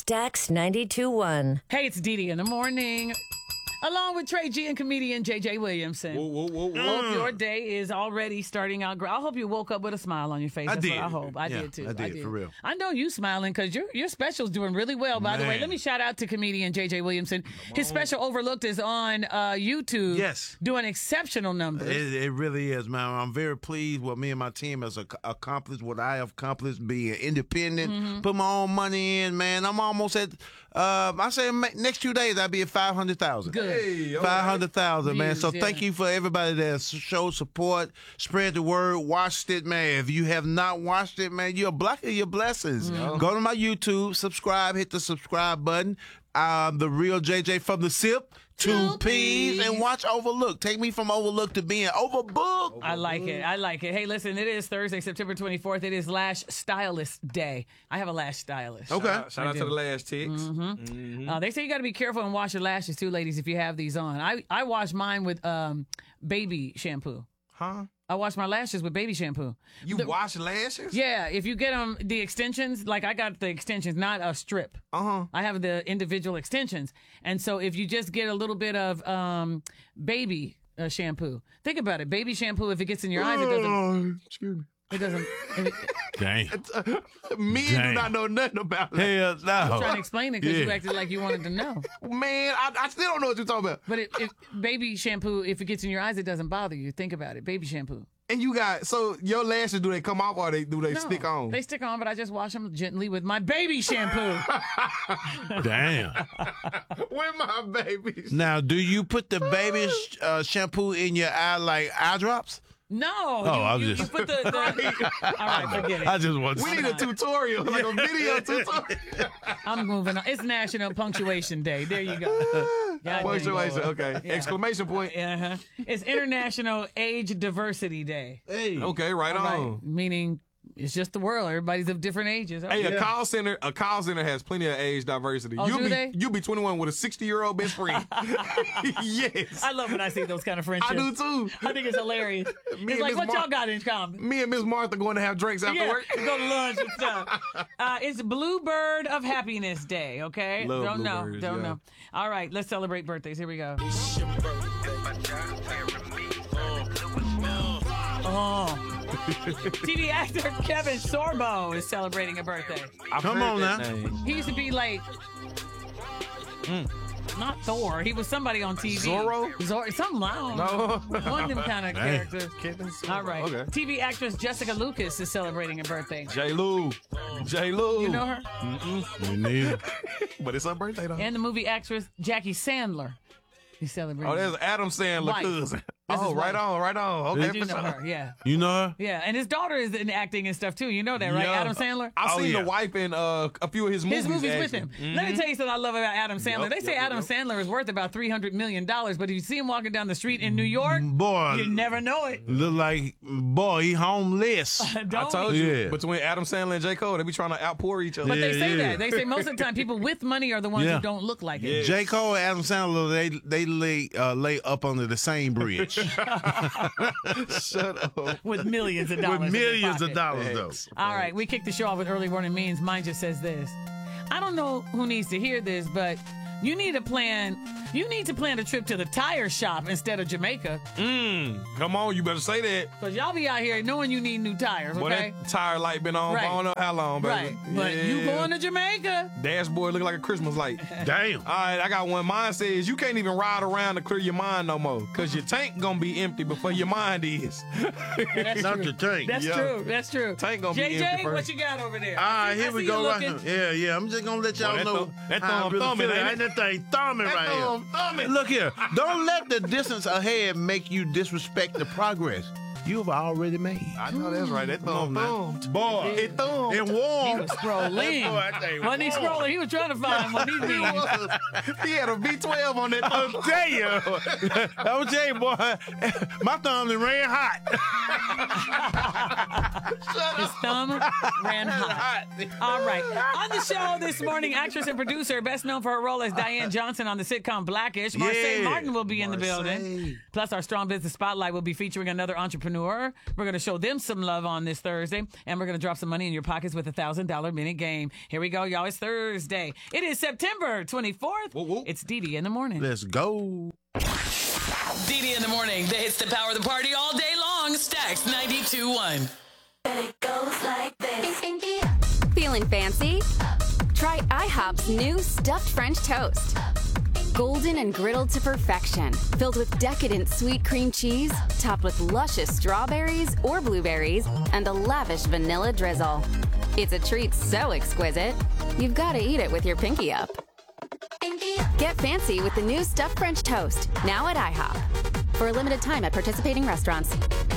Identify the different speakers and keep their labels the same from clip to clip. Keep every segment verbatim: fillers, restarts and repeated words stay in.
Speaker 1: Stax ninety-two point one.
Speaker 2: Hey, it's Dee Dee in the morning. Along with Trey G and comedian J J Williamson.
Speaker 3: Whoa, whoa, whoa, whoa.
Speaker 2: Hope your day is already starting out great. I hope you woke up with a smile on your face.
Speaker 3: I
Speaker 2: That's
Speaker 3: did.
Speaker 2: what I hope. I
Speaker 3: Yeah,
Speaker 2: did too.
Speaker 3: I did, for real.
Speaker 2: I know you smiling because your your special's doing really well. By the way,
Speaker 3: Man.
Speaker 2: let me shout out to comedian J J Williamson. His special Overlooked is on uh, YouTube.
Speaker 3: Yes.
Speaker 2: Doing exceptional numbers.
Speaker 3: It, it really is, man. I'm very pleased what me and my team has ac- accomplished, what I have accomplished, being independent,
Speaker 2: Mm-hmm.
Speaker 3: put my own money in, man. I'm almost at, um, I say ma- next two days I'll be at five hundred thousand.
Speaker 2: Good.
Speaker 4: Hey, all
Speaker 3: five
Speaker 4: right.
Speaker 3: hundred thousand, man.
Speaker 2: Views,
Speaker 3: So
Speaker 2: yeah.
Speaker 3: thank you for everybody that showed support, spread the word, watched it, man. If you have not watched it, man, you're blocking your blessings. Go to my YouTube, subscribe, hit the subscribe button. Um, the real J J from the SIP, two
Speaker 2: Two
Speaker 3: P's,
Speaker 2: Ps.
Speaker 3: and watch Overlook. Take me from Overlook to being overbooked.
Speaker 2: I like it. I like it. Hey, listen, it is Thursday, September twenty-fourth. It is Lash Stylist Day. I have a lash stylist.
Speaker 3: Okay.
Speaker 4: Uh, shout
Speaker 2: I
Speaker 4: out
Speaker 2: do.
Speaker 4: to the last ticks.
Speaker 2: Uh, they say you got to be careful and wash your lashes too, ladies, if you have these on. I, I wash mine with um, baby shampoo.
Speaker 4: Huh?
Speaker 2: I wash my lashes with baby shampoo.
Speaker 4: You
Speaker 2: The-
Speaker 4: wash lashes?
Speaker 2: Yeah, if you get them, the extensions, like I got the extensions, not a strip.
Speaker 4: Uh huh.
Speaker 2: I have the individual extensions. And so if you just get a little bit of um, baby uh, shampoo, think about it. Baby shampoo, if it gets in your eyes, it doesn't,
Speaker 4: Oh, excuse me.
Speaker 2: it doesn't, it,
Speaker 3: Dang.
Speaker 4: Men
Speaker 3: Dang.
Speaker 4: do not know nothing about that.
Speaker 3: Hell no.
Speaker 2: I'm trying to explain it because you
Speaker 3: Yeah.
Speaker 2: acted like you wanted to know.
Speaker 4: Man, I, I still don't know what you're talking about.
Speaker 2: But it, it, baby shampoo, if it gets in your eyes, it doesn't bother you. Think about it. Baby shampoo.
Speaker 4: And you got, so your lashes, do they come off or they do they
Speaker 2: No,
Speaker 4: stick on?
Speaker 2: They stick on, but I just wash them gently with my baby shampoo.
Speaker 3: Damn.
Speaker 4: With my babies.
Speaker 3: Now, do you put the baby sh- uh, shampoo in your eye like eye drops?
Speaker 2: No.
Speaker 3: Oh,
Speaker 2: you,
Speaker 3: I'm
Speaker 2: you,
Speaker 3: just-
Speaker 2: you put the, the all right, forget it.
Speaker 3: I just want to
Speaker 4: We need a tutorial, like a video tutorial.
Speaker 2: I'm moving on. It's National Punctuation Day. There you go. God
Speaker 4: Punctuation,
Speaker 2: dang.
Speaker 4: okay.
Speaker 2: Yeah.
Speaker 4: Exclamation point.
Speaker 2: Uh-huh. It's International Age Diversity Day.
Speaker 3: Hey.
Speaker 4: Okay, right
Speaker 2: All
Speaker 4: on.
Speaker 2: right. Meaning it's just the world. Everybody's of different ages.
Speaker 4: Hey,
Speaker 2: Okay.
Speaker 4: a call center, a call center has plenty of age diversity.
Speaker 2: Oh,
Speaker 4: you'll
Speaker 2: do
Speaker 4: be
Speaker 2: they?
Speaker 4: you'll be twenty-one with a sixty-year-old best friend. Yes.
Speaker 2: I love when I see those kind of friendships.
Speaker 4: I do too.
Speaker 2: I think it's hilarious.
Speaker 4: Me
Speaker 2: It's
Speaker 4: and
Speaker 2: like,
Speaker 4: Miss
Speaker 2: what
Speaker 4: Mar-
Speaker 2: y'all got in common?
Speaker 4: Me and Miss Martha going to have drinks after
Speaker 2: Yeah,
Speaker 4: work.
Speaker 2: go to lunch and stuff. Uh, it's Bluebird of Happiness Day, okay?
Speaker 4: Love
Speaker 2: don't know,
Speaker 4: bluebirds,
Speaker 2: don't
Speaker 4: yeah.
Speaker 2: know. All right, let's celebrate birthdays. Here we go. Oh. T V actor Kevin Sorbo is celebrating a birthday.
Speaker 3: Come on now.
Speaker 2: He used to be like, not Thor. He was somebody on T V.
Speaker 4: Zorro?
Speaker 2: Zorro, something loud.
Speaker 4: No.
Speaker 2: One of them kind of
Speaker 3: Dang.
Speaker 2: characters. All right.
Speaker 4: Okay.
Speaker 2: T V actress Jessica Lucas is celebrating a birthday.
Speaker 4: J. Lou. J. Lou.
Speaker 2: You know her?
Speaker 3: Me neither.
Speaker 4: But it's her birthday though.
Speaker 2: And the movie actress Jackie Sandler is celebrating.
Speaker 4: Oh, there's Adam Sandler
Speaker 2: Wife.
Speaker 4: cousin.
Speaker 2: That's
Speaker 4: Oh,
Speaker 2: his
Speaker 4: right
Speaker 2: wife.
Speaker 4: on, right on. Okay,
Speaker 2: Did you
Speaker 4: for
Speaker 2: know
Speaker 4: sure.
Speaker 2: her? Yeah.
Speaker 3: You know her?
Speaker 2: Yeah. And his daughter is in acting and stuff too. You know that, right?
Speaker 4: Yeah.
Speaker 2: Adam Sandler?
Speaker 4: I
Speaker 3: Oh,
Speaker 4: seen
Speaker 3: yeah.
Speaker 4: the wife in uh, a few of his movies.
Speaker 2: His movies with
Speaker 4: actually.
Speaker 2: him. Let me tell you something I love about Adam Sandler.
Speaker 4: Yup,
Speaker 2: they say
Speaker 4: yup,
Speaker 2: Adam
Speaker 4: yup.
Speaker 2: Sandler is worth about three hundred million dollars, but if you see him walking down the street in New York,
Speaker 3: Boy.
Speaker 2: you never know it.
Speaker 3: Look like, boy, he homeless.
Speaker 2: Don't
Speaker 4: I told you.
Speaker 3: Yeah.
Speaker 4: Between Adam Sandler and J. Cole, they be trying to outpour each other.
Speaker 2: But they
Speaker 3: Yeah,
Speaker 2: say
Speaker 3: yeah.
Speaker 2: that. They say most of the time people with money are the ones
Speaker 3: Yeah.
Speaker 2: who don't look like it.
Speaker 4: Yeah.
Speaker 3: J. Cole and Adam Sandler, they they lay uh, lay up under the same bridge
Speaker 4: Shut up.
Speaker 2: With millions of dollars.
Speaker 3: with
Speaker 2: in their
Speaker 3: millions of
Speaker 2: pocket.
Speaker 3: dollars,
Speaker 4: Thanks.
Speaker 3: though.
Speaker 2: All right, we kicked the show off with early warning means. Mine just says this. I don't know who needs to hear this, but you need to plan. You need to plan a trip to the tire shop instead of Jamaica,
Speaker 4: Mm, come on, you better say that.
Speaker 2: because y'all be out here knowing you need new tires.
Speaker 4: Boy,
Speaker 2: Okay,
Speaker 4: that tire light been on
Speaker 2: Right.
Speaker 4: for I don't know how long, baby.
Speaker 2: right. But you
Speaker 4: Yeah.
Speaker 2: going to Jamaica?
Speaker 4: Dashboard look like a Christmas light.
Speaker 3: Damn.
Speaker 4: All right, I got one. Mine says you can't even ride around to clear your mind no more, because your tank gonna be empty before your mind is.
Speaker 2: That's
Speaker 3: Not
Speaker 2: true.
Speaker 3: your tank.
Speaker 2: That's
Speaker 4: Yeah.
Speaker 2: true. That's true.
Speaker 4: Tank gonna be
Speaker 2: J J,
Speaker 4: empty
Speaker 2: what
Speaker 4: first.
Speaker 2: you got over there?
Speaker 3: All right,
Speaker 2: I see-
Speaker 3: here
Speaker 2: I
Speaker 3: we
Speaker 2: see
Speaker 3: go.
Speaker 2: you
Speaker 3: Right
Speaker 2: looking.
Speaker 3: here. Yeah, yeah. I'm just gonna let y'all
Speaker 4: that
Speaker 3: know
Speaker 4: thumb- that
Speaker 3: how I
Speaker 4: thumb
Speaker 3: really
Speaker 4: thumbing,
Speaker 3: feel.
Speaker 4: ain't
Speaker 3: Ain't
Speaker 4: it?
Speaker 3: that thing thumbing
Speaker 4: That
Speaker 3: right
Speaker 4: thumb
Speaker 3: here?
Speaker 4: thumbing.
Speaker 3: Look here. Don't let the distance ahead make you disrespect the progress you've already made.
Speaker 4: I know that's right. That
Speaker 3: Come on
Speaker 4: thumb
Speaker 3: now.
Speaker 4: thumbed.
Speaker 3: Boy,
Speaker 4: It thumbed.
Speaker 3: it warm.
Speaker 2: He was scrolling.
Speaker 3: Boy, that thing
Speaker 2: Wasn't he
Speaker 3: warm.
Speaker 2: scrolling? He was trying to find one. He's
Speaker 4: He
Speaker 2: mean.
Speaker 4: was. He had a V twelve on that
Speaker 3: I'll
Speaker 4: thumb.
Speaker 3: tell you. I'll tell you, boy. My thumb is red hot.
Speaker 2: His thumb ran hot. All right. On the show this morning, actress and producer, best known for her role as Diane Johnson on the sitcom Blackish, Marseille
Speaker 3: Yeah.
Speaker 2: Martin will be in the
Speaker 3: Marseille.
Speaker 2: building. Plus, our Strong Business Spotlight will be featuring another entrepreneur. We're going to show them some love on this Thursday, and we're going to drop some money in your pockets with a one thousand dollars mini game. Here we go, y'all. It's Thursday. It is September twenty-fourth.
Speaker 3: Whoa, whoa.
Speaker 2: It's Dee Dee in the morning.
Speaker 3: Let's go.
Speaker 5: Dee Dee in the morning. The hits that power the party all day long. Stacks ninety-two point one.
Speaker 6: It goes like this.
Speaker 7: Feeling fancy? Try IHOP's new stuffed French toast. Golden and griddled to perfection, filled with decadent sweet cream cheese, topped with luscious strawberries or blueberries, and a lavish vanilla drizzle. It's a treat so exquisite, you've got to eat it with your pinky up. Get fancy with the new stuffed French toast, now at IHOP. For a limited time at participating restaurants.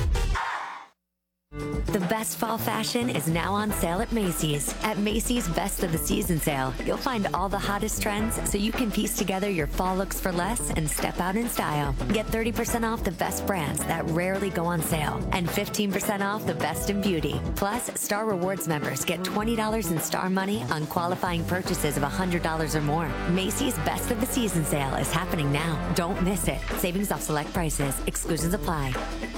Speaker 1: The best fall fashion is now on sale at Macy's. At Macy's Best of the Season sale, you'll find all the hottest trends so you can piece together your fall looks for less and step out in style. Get thirty percent off the best brands that rarely go on sale and fifteen percent off the best in beauty. Plus, Star Rewards members get twenty dollars in Star Money on qualifying purchases of one hundred dollars or more. Macy's Best of the Season sale is happening now. Don't miss it. Savings off select prices. Exclusions apply.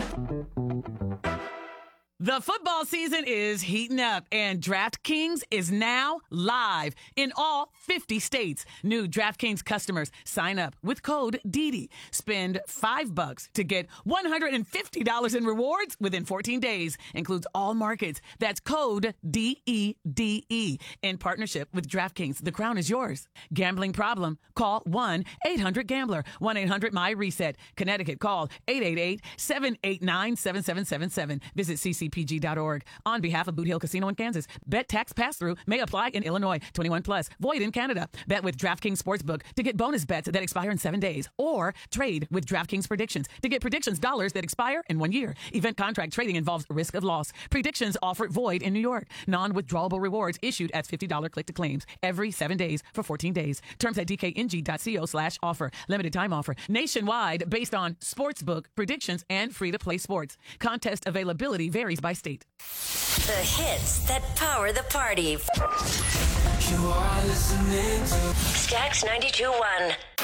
Speaker 2: The football season is heating up, and DraftKings is now live in all fifty states. New DraftKings customers sign up with code D D. Spend five bucks to get one hundred fifty dollars in rewards within fourteen days. Includes all markets. That's code D E D E. In partnership with DraftKings, the crown is yours. Gambling problem? Call one eight hundred gambler. one eight hundred my reset. Connecticut, call eight eight eight, seven eight nine, seven seven seven seven. Visit C C P G dot org. On behalf of Boot Hill Casino in Kansas, bet tax pass-through may apply in Illinois. twenty-one plus. Void in Canada. Bet with DraftKings Sportsbook to get bonus bets that expire in seven days. Or trade with DraftKings Predictions to get predictions dollars that expire in one year. Event contract trading involves risk of loss. Predictions offered void in New York. Non-withdrawable rewards issued as fifty dollars click to claims every seven days for fourteen days. Terms at dkng.co slash offer. Limited time offer. Nationwide based on sportsbook, predictions, and free-to-play sports. Contest availability varies by state.
Speaker 1: The hits that power the party.
Speaker 6: You are listening to
Speaker 1: Stacks ninety-two point one.